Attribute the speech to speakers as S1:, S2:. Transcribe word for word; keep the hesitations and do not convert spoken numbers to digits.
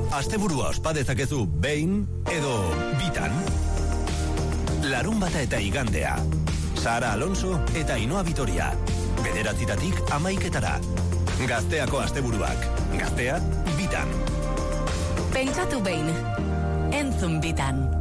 S1: Asteburua ospa dezakezu behin edo bitan. Larunbata eta igandea. Sara Alonso eta Ainhoa Vitoria. Bederatzitatik hamaiketara. Gazteako asteburuak. Gaztea bitan.
S2: Pentsatu behin. Entzun bitan.